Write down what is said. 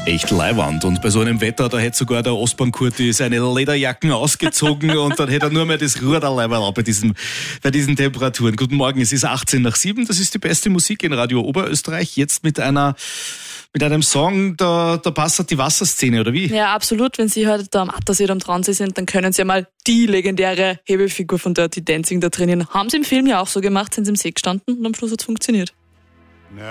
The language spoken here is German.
Echt leiwand. Und bei so einem Wetter, da hätte sogar der Ostbahn-Kurti seine Lederjacken ausgezogen und dann hätte er nur mehr das Ruderleiberl bei diesen Temperaturen. Guten Morgen, es ist 18:07, das ist die beste Musik in Radio Oberösterreich. Jetzt mit einem Song, da passt die Wasserszene, oder wie? Ja, absolut. Wenn Sie heute da am Attersee am Traunsee sind, dann können Sie mal die legendäre Hebefigur von Dirty Dancing da trainieren. Haben Sie im Film ja auch so gemacht, sind Sie im See gestanden und am Schluss hat es funktioniert.